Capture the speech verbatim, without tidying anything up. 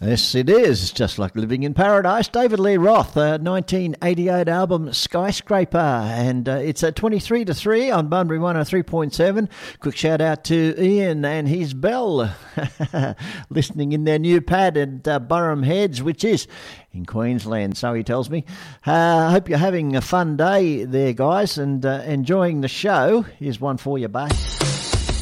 Yes, it is. Just like living in paradise. David Lee Roth, uh, nineteen eighty-eight album Skyscraper. And uh, it's at twenty-three to three on Bunbury one oh three point seven. Quick shout out to Ian and his bell listening in their new pad at uh, Burham Heads, which is in Queensland, so he tells me. I uh, hope you're having a fun day there, guys, and uh, enjoying the show. Here's one for you, bye.